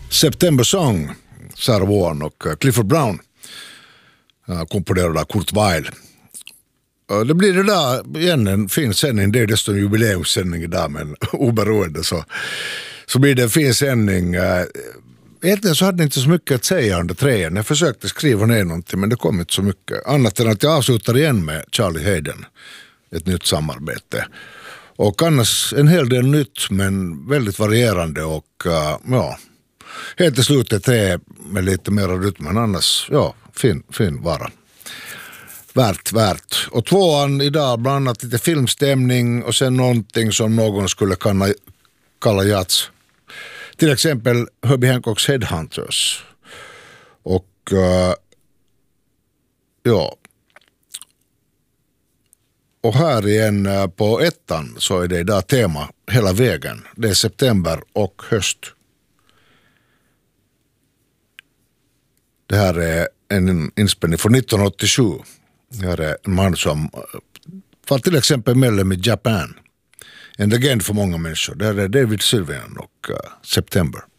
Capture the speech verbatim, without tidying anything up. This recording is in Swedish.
September Song, Sarah Vaughan och Clifford Brown, komponerad av Kurt Weill. Det blir det där igen en fin sändning, det är desto en jubileumssändning idag, men oberoende så, så blir det en fin sändning. Egentligen så hade jag inte så mycket att säga under trean. Jag försökte skriva ner någonting, men det kom inte så mycket. Annat än att jag avslutar igen med Charlie Hayden, ett nytt samarbete. Och annars en hel del nytt, men väldigt varierande och uh, ja, helt till slutet tre med lite mer rytm, men annars, ja, fin, fin vara. Värt, värt. Och tvåan idag bland annat lite filmstämning och sen någonting som någon skulle kunna kalla jazz. Till exempel Herbie Hancocks Headhunters. Och uh, ja. Och här igen uh, på ettan så är det idag tema hela vägen. Det är september och höst. Det här är en inspelning från nittonhundraåttiosju. Det här är en man som var till exempel medlem i Japan. En legend för många människor. Det här är David Sylvian och uh, September.